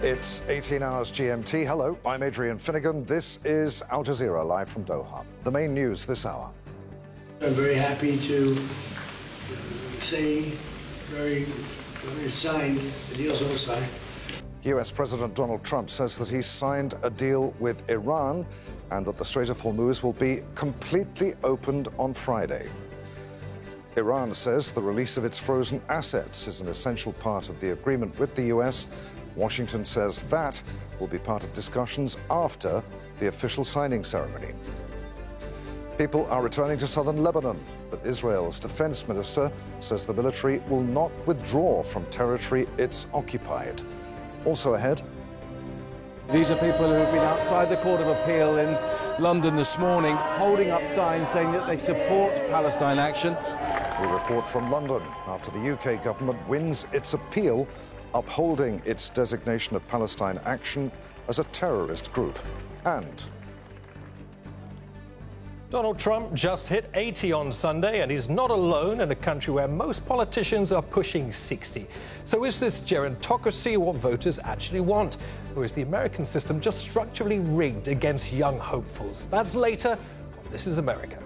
It's 18 hours GMT. Hello, I'm Adrian Finnegan. This is Al Jazeera live from Doha. The main news this hour. I'm very happy to say very signed, the deal's all signed. US President Donald Trump says that he's signed a deal with Iran and that the Strait of Hormuz will be completely opened on Friday. Iran says the release of its frozen assets is an essential part of the agreement with the US. Washington says that will be part of discussions after the official signing ceremony. People are returning to southern Lebanon, but Israel's defense minister says the military will not withdraw from territory it's occupied. Also ahead. These are people who have been outside the Court of Appeal in London this morning, holding up signs saying that they support Palestine action. We report from London after the UK government wins its appeal upholding its designation of Palestine Action as a terrorist group. And Donald Trump just hit 80 on Sunday, and he's not alone in a country where most politicians are pushing 60. So is this gerontocracy what voters actually want? Or is the American system just structurally rigged against young hopefuls? That's later on This Is America.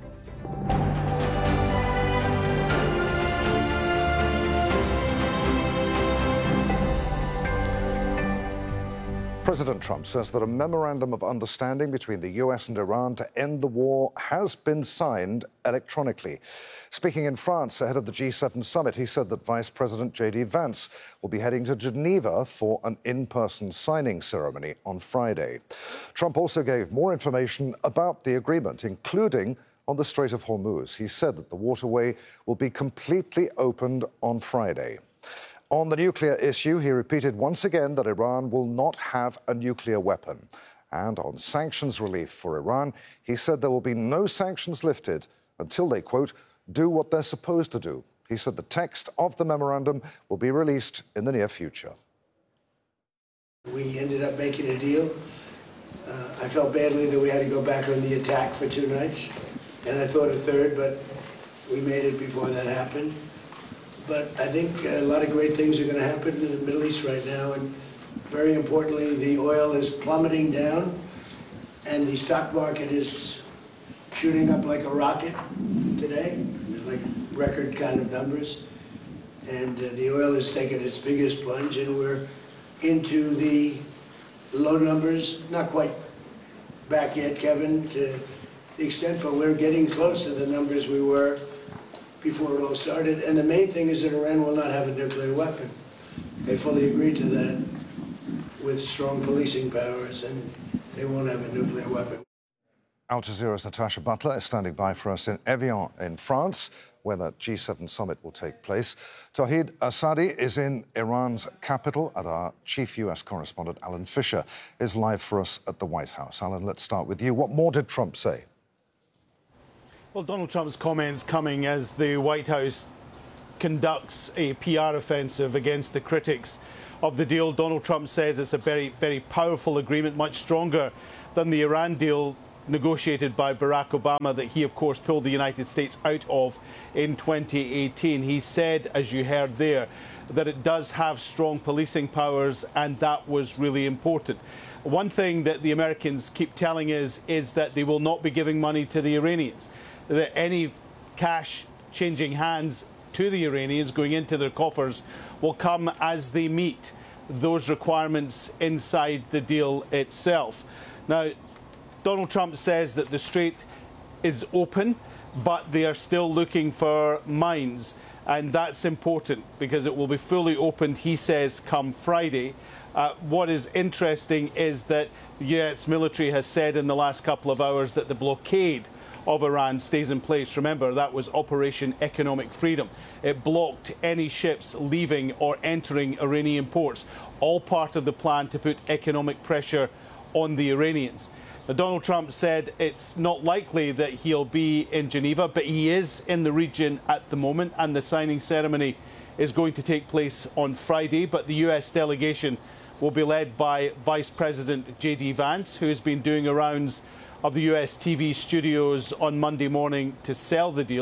President Trump says that a memorandum of understanding between the US and Iran to end the war has been signed electronically. Speaking in France ahead of the G7 summit, he said that Vice President J.D. Vance will be heading to Geneva for an in-person signing ceremony on Friday. Trump also gave more information about the agreement, including on the Strait of Hormuz. He said that the waterway will be completely opened on Friday. On the nuclear issue, he repeated once again that Iran will not have a nuclear weapon. And on sanctions relief for Iran, he said there will be no sanctions lifted until they, quote, do what they're supposed to do. He said the text of the memorandum will be released in the near future. We ended up making a deal. I felt badly that we had to go back on the attack for 2 nights, and I thought a third, but we made it before that happened. But I think a lot of great things are going to happen in the Middle East right now. And very importantly, the oil is plummeting down and the stock market is shooting up like a rocket today. There's like record kind of numbers. And the oil has taken its biggest plunge and we're into the low numbers, not quite back yet, Kevin, to the extent, but we're getting close to the numbers we were before it all started. And the main thing is that Iran will not have a nuclear weapon. They fully agreed to that with strong policing powers, and they won't have a nuclear weapon. Al Jazeera's Natasha Butler is standing by for us in Evian in France, where the G7 summit will take place. Tawhid Asadi is in Iran's capital, and our chief US correspondent, Alan Fisher, is live for us at the White House. Alan, let's start with you. What more did Trump say? Well, Donald Trump's comments coming as the White House conducts a PR offensive against the critics of the deal. Donald Trump says it's a very, very powerful agreement, much stronger than the Iran deal negotiated by Barack Obama that he, of course, pulled the United States out of in 2018. He said, as you heard there, that it does have strong policing powers, and that was really important. One thing that the Americans keep telling us is that they will not be giving money to the Iranians, that any cash changing hands to the Iranians going into their coffers will come as they meet those requirements inside the deal itself. Now, Donald Trump says that the strait is open, but they are still looking for mines. And that's important because it will be fully opened, he says, come Friday. What is interesting is that the US military has said in the last couple of hours that the blockade of Iran stays in place. Remember, that was Operation Economic Freedom. It blocked any ships leaving or entering Iranian ports, all part of the plan to put economic pressure on the Iranians. Now, Donald Trump said it's not likely that he'll be in Geneva, but he is in the region at the moment, and the signing ceremony is going to take place on Friday. But the US delegation will be led by Vice President J.D. Vance, who has been doing a rounds of the US TV studios on Monday morning to sell the deal.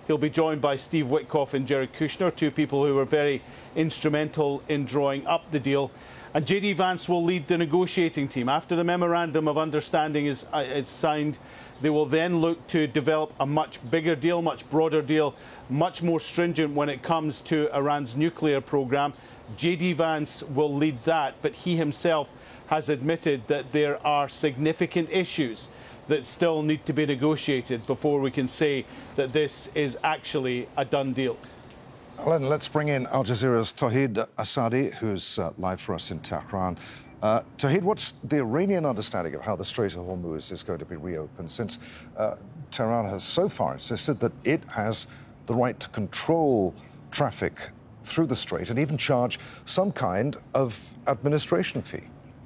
He'll be joined by Steve Witkoff and Jared Kushner, two people who were very instrumental in drawing up the deal. And J.D. Vance will lead the negotiating team. After the Memorandum of Understanding is signed, they will then look to develop a much bigger deal, much broader deal, much more stringent when it comes to Iran's nuclear program. J.D. Vance will lead that, but he himself has admitted that there are significant issues that still need to be negotiated before we can say that this is actually a done deal. Alan, let's bring in Al Jazeera's Tawhid Asadi, who's live for us in Tehran. Tawhid, what's the Iranian understanding of how the Strait of Hormuz is going to be reopened, since Tehran has so far insisted that it has the right to control traffic through the strait and even charge some kind of administration fee?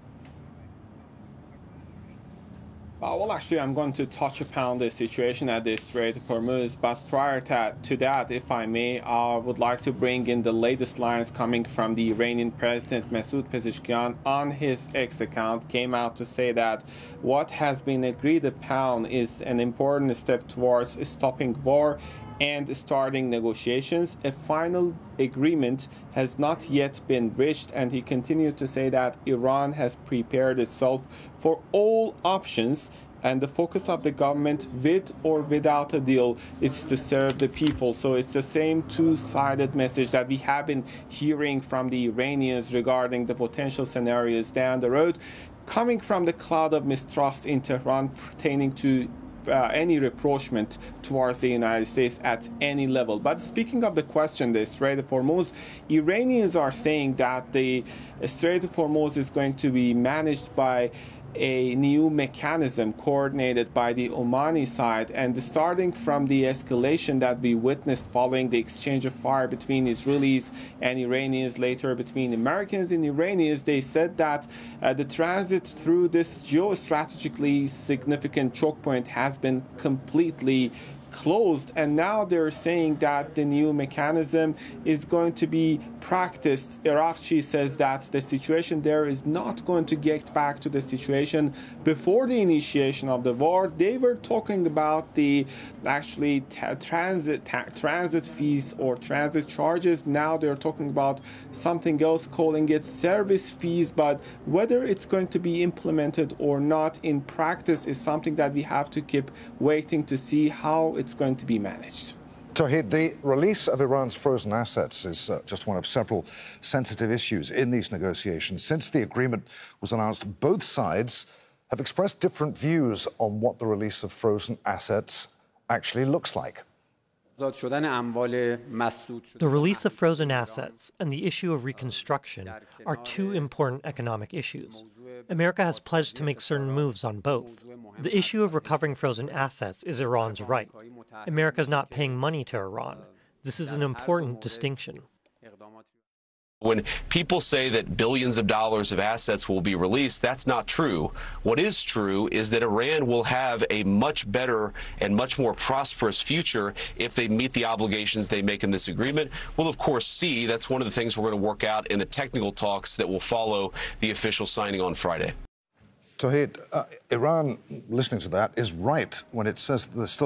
Well, actually, I'm going to touch upon the situation at the Strait of Hormuz, but prior to that, if I may, I would like to bring in the latest lines coming from the Iranian President Masoud Pezeshkian. On his X account, came out to say that what has been agreed upon is an important step towards stopping war and starting negotiations. A final agreement has not yet been reached, and he continued to say that Iran has prepared itself for all options, and the focus of the government, with or without a deal, is to serve the people. So it's the same two-sided message that we have been hearing from the Iranians regarding the potential scenarios down the road, coming from the cloud of mistrust in Tehran pertaining to any rapprochement towards the United States at any level. But speaking of the question, the Strait of Hormuz, Iranians are saying that the Strait of Hormuz is going to be managed by a new mechanism coordinated by the Omani side, and starting from the escalation that we witnessed following the exchange of fire between Israelis and Iranians, later between Americans and Iranians, they said that the transit through this geostrategically significant choke point has been completely closed, and now they're saying that the new mechanism is going to be practiced. Irakchi says that the situation there is not going to get back to the situation before the initiation of the war. They were talking about the actually transit fees or transit charges. Now they're talking about something else, calling it service fees, but whether it's going to be implemented or not in practice is something that we have to keep waiting to see how it's going to be managed. Tawhid, the release of Iran's frozen assets is just one of several sensitive issues in these negotiations. Since the agreement was announced, both sides have expressed different views on what the release of frozen assets actually looks like. The release of frozen assets and the issue of reconstruction are two important economic issues. America has pledged to make certain moves on both. The issue of recovering frozen assets is Iran's right. America is not paying money to Iran. This is an important distinction. When people say that billions of dollars of assets will be released, that's not true. What is true is that Iran will have a much better and much more prosperous future if they meet the obligations they make in this agreement. We'll, of course, see. That's one of the things we're going to work out in the technical talks that will follow the official signing on Friday. Tawhid, Iran, listening to that, is right when it says that there's still